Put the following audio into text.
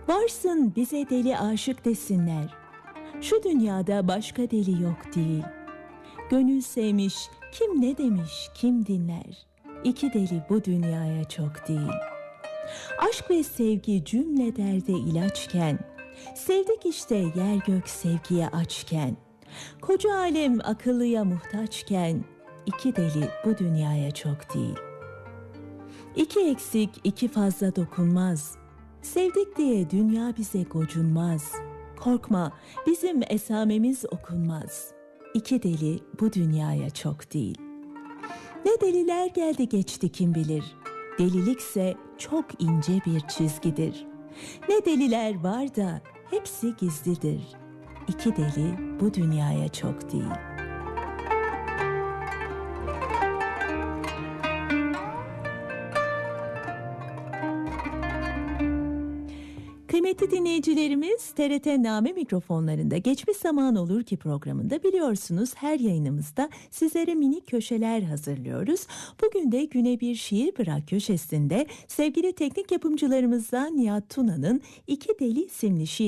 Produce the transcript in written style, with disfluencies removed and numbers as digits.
Varsın bize deli aşık desinler. Şu dünyada başka deli yok değil. Gönül sevmiş, kim ne demiş, kim dinler? İki deli bu dünyaya çok değil. Aşk ve sevgi cümle derde ilaçken, sevdik işte yer gök sevgiye açken, koca alem akıllıya muhtaçken, iki deli bu dünyaya çok değil. İki eksik iki fazla dokunmaz. Sevdik diye dünya bize gocunmaz. Korkma, bizim esamemiz okunmaz. İki deli bu dünyaya çok değil. Ne deliler geldi geçti kim bilir. Delilikse çok ince bir çizgidir. Ne deliler var da hepsi gizlidir. İki deli bu dünyaya çok değil. Kıymetli dinleyicilerimiz, TRT Name mikrofonlarında Geçmiş Zaman Olur Ki programında biliyorsunuz her yayınımızda sizlere minik köşeler hazırlıyoruz. Bugün de Güne Bir Şiir Bırak köşesinde sevgili teknik yapımcılarımızdan Nihat Tuna'nın İki Deli isimli şiir